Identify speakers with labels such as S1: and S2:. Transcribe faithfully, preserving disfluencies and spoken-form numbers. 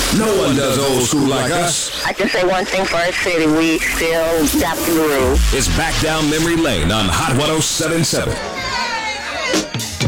S1: No one does old school like us.
S2: I can say one thing for our city. We still got the groove.
S1: It's back down memory lane on Hot ten seventy-seven.